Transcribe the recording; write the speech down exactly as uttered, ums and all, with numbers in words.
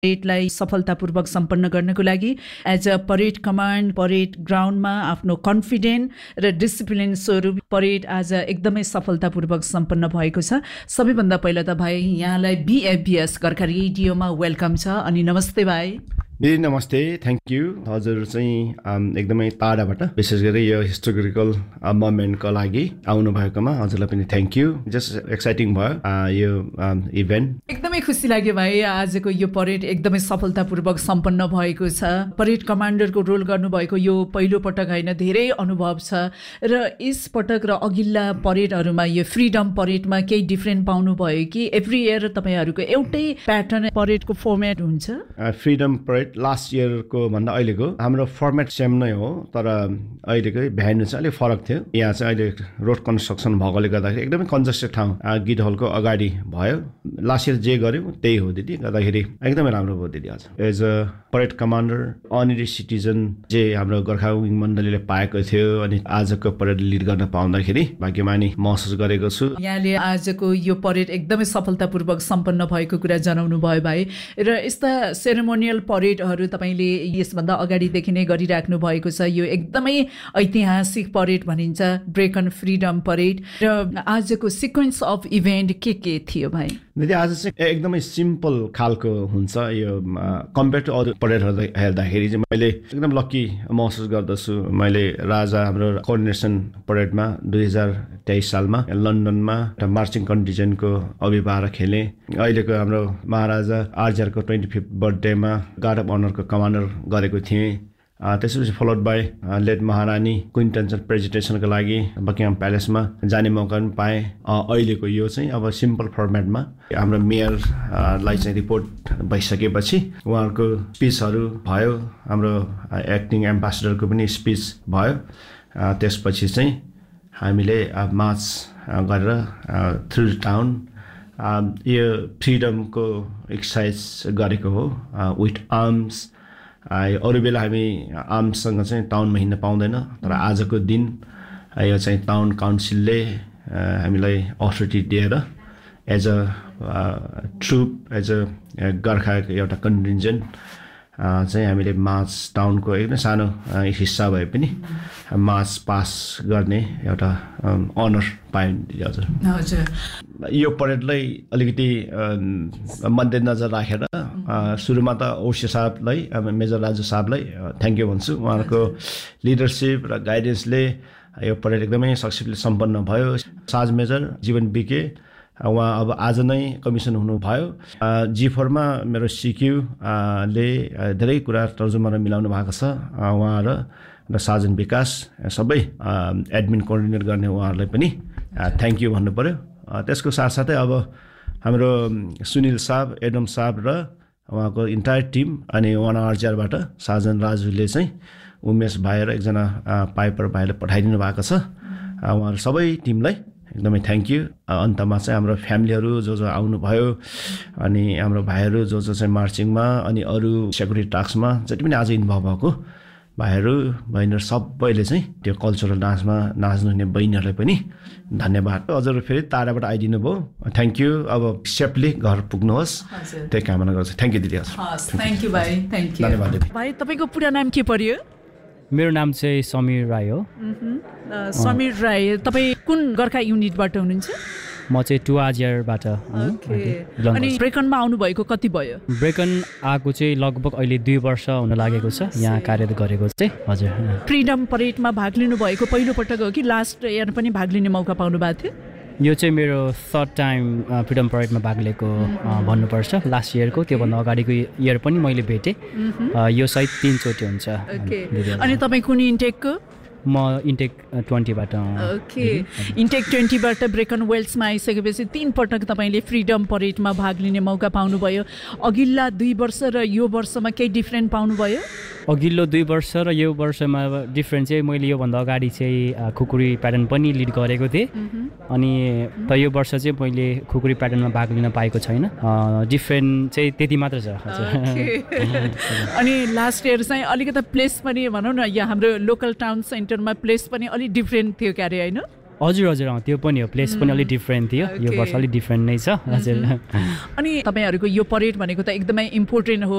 परेडलाई सफलतापूर्वक सम्पन्न गर्नको लागि as a parade command parade ग्राउन्डमा आफ्नो कन्फिडेन्ट र डिसिप्लिन स्वरूप परेड आज एकदमै सफलतापूर्वक सम्पन्न भएको छ। सबैभन्दा पहिला त भाइ यहाँलाई बिएफबिएस गोर्खा रेडियोमा वेलकम छ अनि नमस्ते भाइ। दिदी नमस्ते, थ्याङ्क यू। हजुर चाहिँ एकदमै टाढाबाट विशेष गरी यो हिस्टोरिकल मोमेन्टको लागि आउनुभएकोमा हजुरलाई पनि थ्याङ्क यू। जस्ट एक्साइटिङ भयो यो इभेन्ट। एकदमै खुसी लाग्यो भाइ, आजको यो परेड एकदमै सफलतापूर्वक सम्पन्न भएको छ। परेड कमान्डरको रोल गर्नुभएको यो पहिलो पटक होइन, धेरै अनुभव छ र यस पटक र अघिल्ला परेडहरूमा यो फ्रिडम परेडमा केही डिफ्रेन्ट पाउनुभयो कि एभ्री इयर तपाईँहरूको एउटै प्याटर्न परेडको फर्मेट हुन्छ? फ्रिडम परेड लास्ट इयरको भन्दा अहिलेको हाम्रो फर्मेट सेम नै हो, तर अहिलेको भ्यानु चाहिँ अलिक फरक थियो। यहाँ चाहिँ अहिले रोड कन्स्ट्रक्सन भएकोले गर्दाखेरि एकदमै कन्जस्टेड ठाउँ गिट हलको अगाडि भयो। लास्ट इयर जे गर्यो त्यही हो दिदी, गर्दाखेरि एकदमै राम्रो भयो दिदी। आज as a parade commander अनरी citizen जे हाम्रो गोर्खा विङ मण्डलीले पाएको थियो अनि आजको परेड लिड गर्न पाउँदाखेरि भाग्यमानी महसुस गरेको छु। यहाँले आजको यो परेड एकदमै सफलतापूर्वक सम्पन्न भएको कुरा जनाउनु भयो भाइ, र यस्ता सेरेमोनियल परेडहरू तपाईँले यसभन्दा अगाडिदेखि नै गरिराख्नु भएको छ। यो एकदमै ऐतिहासिक परेड भनिन्छ, ब्रेकन फ्रिडम परेड। र आजको सिक्वेन्स अफ इभेन्ट के के थियो भाइ? दिदी आज चाहिँ एकदमै सिम्पल खालको हुन्छ यो कम्पेयर टु अरू परेडहरू हेर्दाखेरि चाहिँ मैले एकदम लक्की महसुस गर्दछु। मैले राजा हाम्रो कोर्डिनेसन परेडमा दुई हजार तेइस सालमा लन्डनमा एउटा मार्चिङ कन्टिजेन्टको अभिभावक खेलेँ। अहिलेको हाम्रो महाराजा आर्जरको ट्वेन्टी फिफ्थ बर्थडेमा गार्ड अफ अनरको कमान्डर गरेको थिएँ। त्यसपछि फलोड बाई लेट महारानी क्विन टेन्सन प्रेजेन्टेसनको लागि बकिङहाम प्यालेसमा जाने मौका पनि पाएँ। अहिलेको यो चाहिँ अब सिम्पल फर्मेटमा हाम्रो मेयरलाई चाहिँ रिपोर्ट भइसकेपछि उहाँहरूको स्पिचहरू भयो, हाम्रो एक्टिङ एम्बेसडरको पनि स्पिच भयो। त्यसपछि चाहिँ हामीले मार्च गरेर थ्रु टाउन यो फ्रिडमको एक्सर्साइज गरेको हो विथ आर्म्स। अरू बेला हामी आर्म्ससँग चाहिँ टाउनमा हिँड्न पाउँदैन, तर आजको दिन यो चाहिँ टाउन काउन्सिलले हामीलाई अथोरिटी दिएर as a troupe as a गोर्खाको एउटा कन्टिन्जेन्ट चाहिँ हामीले मार्च टाउनको एकदमै सानो हिस्सा भए पनि मार्च पास गर्ने एउटा अनर पायौँ हजुर। हजुर, यो परेडलाई अलिकति मध्यनजर राखेर सुरुमा त ओसी साहबलाई मेजर राजु साहबलाई थ्याङ्क यू भन्छु। उहाँहरूको लिडरसिप र गाइडेन्सले यो परेड एकदमै सक्सेसफुली सम्पन्न भयो। साज मेजर जीवन बिके उहाँ अब आज नै कमिसन हुनुभयो। जी फोरमा मेरो सिक्युले धेरै कुरा तर्जुमा र मिलाउनु भएको छ। उहाँ र साजन विकास सबै एडमिन कोअर्डिनेट गर्ने उहाँहरूलाई पनि थ्याङ्क यू भन्नु पऱ्यो। त्यसको साथसाथै अब हाम्रो सुनिल साहब, एडम साहब र उहाँको इन्टायर टिम अनि वान आर्चरबाट साजन राजुले चाहिँ उमेश भाइ र एकजना पाइपर भाइले पठाइदिनु भएको छ। उहाँहरू सबै टिमलाई एकदमै थ्याङ्क यू। अन्तमा चाहिँ हाम्रो फ्यामिलीहरू जो जो आउनुभयो अनि हाम्रो भाइहरू जो जो चाहिँ मार्चिङमा अनि अरू सेक्युरिटी टास्कमा जति पनि आज इन्भल्भ भएको भाइहरू बहिनीहरू सबैले चाहिँ त्यो कल्चरल डान्समा नाच्नुहुने बहिनीहरूलाई पनि धन्यवाद। हजुर फेरि टाढाबाट आइदिनु भयो, थ्याङ्क यू। अब सेफली घर पुग्नुहोस् त्यही कामना गर्छु। थ्याङ्क यू दिदी। हजुर थ्याङ्क यू भाइ, थ्याङ्क यू। धन्यवाद दिदी। भाइ तपाईँको पुरा नाम के पर्यो? मेरो नाम चाहिँ समीर राई हो। समीर राई, तपाईँ कुन गोर्खा युनिटबाट हुनुहुन्छ? म चाहिँ टुआजियरबाट। अनि ब्रेकनमा आउनुभएको कति भयो? ब्रेकन आएको चाहिँ लगभग अहिले दुई वर्ष हुन लागेको छ यहाँ कार्यरत गरेको चाहिँ। हजुर, फ्रिडम परेडमा भाग लिनुभएको पहिलो पटक हो कि लास्ट इयर पनि भाग लिने मौका पाउनु भएको थियो? यो चाहिँ मेरो थर्ड टाइम फ्रिडम परेडमा भाग लिएको भन्नुपर्छ। लास्ट इयरको त्योभन्दा अगाडिको इयर पनि मैले भेटेँ। यो सायद तिनचोटि हुन्छ। अनि तपाईँ कुन इन्टेकको? म इन्टेक ट्वेन्टीबाट। ओके, इन्टेक ट्वेन्टीबाट ब्रेकन वेल्समा आइसकेपछि तीन पटक तपाईँले फ्रिडम परेडमा भाग लिने मौका पाउनुभयो। अघिल्ला दुई वर्ष र यो वर्षमा केही डिफ्रेन्ट पाउनुभयो? अघिल्लो दुई वर्ष र यो वर्षमा डिफ्रेन्ट चाहिँ मैले योभन्दा अगाडि चाहिँ खुकुरी प्याटर्न पनि लिड गरेको थिएँ अनि त यो वर्ष चाहिँ मैले खुकुरी प्याटर्नमा भाग लिन पाएको छैन। डिफ्रेन्ट चाहिँ त्यति मात्र छ। अनि लास्ट इयर चाहिँ अलिकति प्लेस पनि भनौँ न, यहाँ हाम्रो लोकल टाउन सेन्टरमा प्लेस पनि अलिक डिफ्रेन्ट थियो क्यारे होइन? हजुर हजुर अँ त्यो पनि हो प्लेस पनि अलिक डिफ्रेन्ट थियो यो वर्ष अलिक डिफ्रेन्ट नै छ हजुर अनि तपाईँहरूको यो परेड भनेको त एकदमै इम्पोर्टेन्ट हो